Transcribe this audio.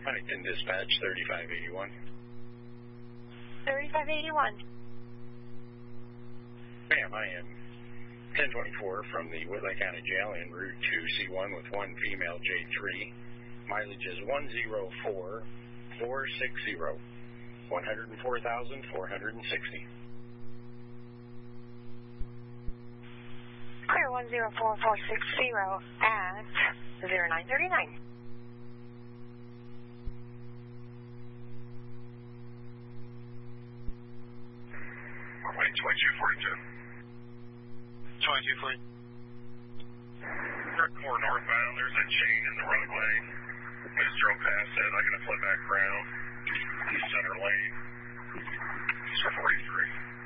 Huntington Dispatch 3581. 3581. Ma'am, I am 1024 from the Whitley County Jail en route to C1 with one female J3. Mileage is 104,460. 104,460. Clear 104,460 at 0939. We're waiting 2242. 2242. More northbound, there's a chain in the roadway. We just drove past it. I'm going to flip back around. Center lane. Sir 43.